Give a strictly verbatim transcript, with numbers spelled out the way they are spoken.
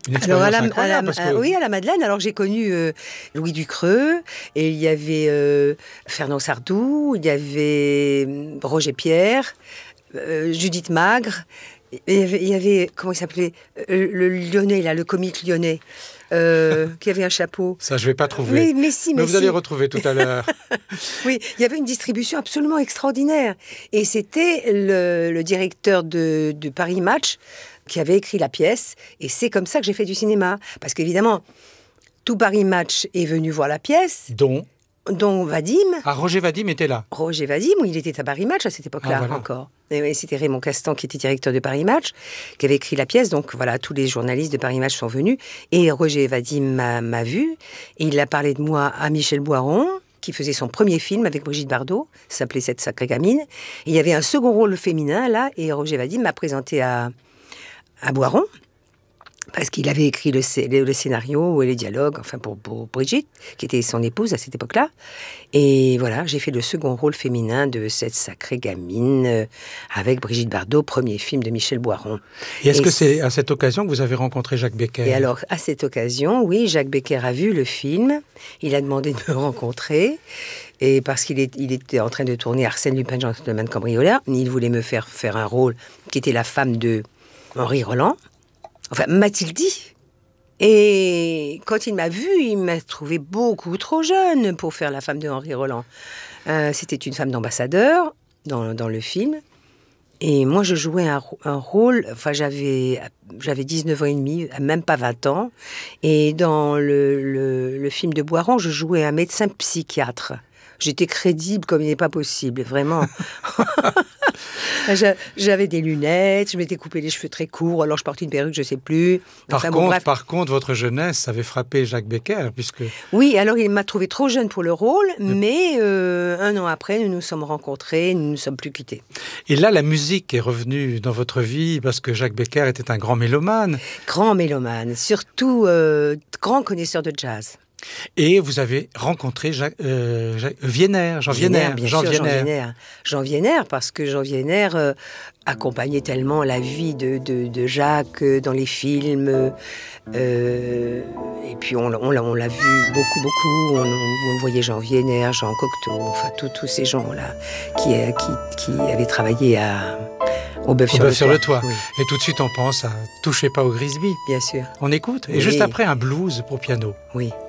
Une Alors à expérience la, à la- incroyable. parce que... à- oui, à la Madeleine, alors j'ai connu euh, Louis Ducreux, et il y avait euh, Fernand Sardou, il y avait euh, Roger Pierre, euh, Judith Magre, et il y avait, il y avait- comment il s'appelait, Euh, le Lyonnais, là, le comique lyonnais, euh, qui avait un chapeau. Ça, je ne vais pas trouver. Mais, mais si, mais, Mais vous si. allez retrouver tout à l'heure. Oui, il y avait une distribution absolument extraordinaire. Et c'était le, le directeur de, de Paris Match qui avait écrit la pièce. Et c'est comme ça que j'ai fait du cinéma. Parce qu'évidemment, tout Paris Match est venu voir la pièce, Dont dont Vadim. ah, Roger Vadim était là. Roger Vadim, il était à Paris Match à cette époque-là Ah, voilà. encore. Et oui, c'était Raymond Castan qui était directeur de Paris Match, qui avait écrit la pièce. Donc voilà, tous les journalistes de Paris Match sont venus. Et Roger Vadim m'a, m'a vu. Et il a parlé de moi à Michel Boiron, qui faisait son premier film avec Brigitte Bardot. Ça s'appelait Cette sacrée gamine. Et il y avait un second rôle féminin là. Et Roger Vadim m'a présenté à, à Boiron. Parce qu'il avait écrit le, le, le scénario et les dialogues, enfin pour, pour Brigitte, qui était son épouse à cette époque-là. Et voilà, j'ai fait le second rôle féminin de Cette sacrée gamine euh, avec Brigitte Bardot, premier film de Michel Boiron. Et est-ce et que c'est à cette occasion que vous avez rencontré Jacques Becker? Et alors, à cette occasion, oui, Jacques Becker a vu le film. Il a demandé de me rencontrer. Et parce qu'il est, il était en train de tourner Arsène Lupin, gentleman cambrioleur, il voulait me faire faire un rôle qui était la femme de Henri Roland. Enfin, m'a-t-il dit. Et quand il m'a vu, il m'a trouvé beaucoup trop jeune pour faire la femme de Henri Roland. Euh, c'était une femme d'ambassadeur dans, dans le film. Et moi, je jouais un, un rôle... Enfin, j'avais, j'avais dix-neuf ans et demi, même pas vingt ans. Et dans le, le, le film de Boiron, je jouais un médecin psychiatre. J'étais crédible comme il n'est pas possible, vraiment. J'avais des lunettes, je m'étais coupé les cheveux très courts, alors je portais une perruque, je ne sais plus. Par, enfin, contre, bon, bref. par contre, votre jeunesse avait frappé Jacques Becker, puisque... Oui, alors il m'a trouvé trop jeune pour le rôle, mais euh, un an après, nous nous sommes rencontrés, nous ne nous sommes plus quittés. Et là, la musique est revenue dans votre vie, parce que Jacques Becker était un grand mélomane. Grand mélomane, surtout euh, grand connaisseur de jazz. Et vous avez rencontré Jacques, euh, Jacques, Wiener, Jean Wiener. Bien Jean sûr, Wiener. Jean Wiener. Jean Wiener, parce que Jean Wiener euh, accompagnait tellement la vie de, de, de Jacques euh, dans les films. Euh, et puis on, on, on l'a vu beaucoup, beaucoup. On, on voyait Jean Wiener, Jean Cocteau, enfin tous ces gens-là qui, qui, qui avaient travaillé à... Au bœuf, au sur, bœuf le sur le toit. Oui. Et tout de suite, on pense à Touchez pas au Grisby. Bien sûr. On écoute. Et oui. juste après, un blues pour piano. Oui.